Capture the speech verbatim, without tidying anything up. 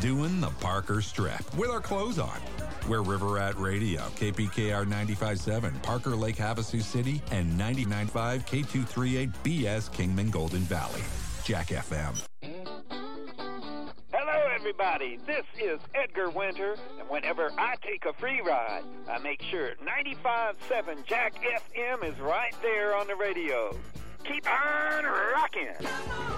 doing the Parker Strip with our clothes on. We're River Rat Radio, K P K R ninety-five point seven, Parker Lake, Havasu City, and ninety-nine point five K two thirty-eight B S Kingman Golden Valley. Jack F M. Hello, everybody. This is Edgar Winter, and whenever I take a free ride, I make sure ninety-five point seven Jack F M is right there on the radio. Keep on rocking.